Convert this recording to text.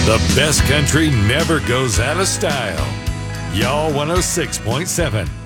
The best country never goes out of style. Y'all 106.7.